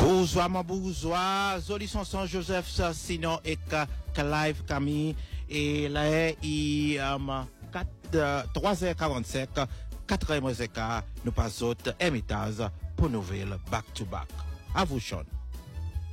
Bourgeois, mon bourgeois, Zoli Sanson, Joseph, sinon, et Clive Camille, et là, il 3h45, 4h, nous passons émitage pour nouvelle back to back. À vous, Sean.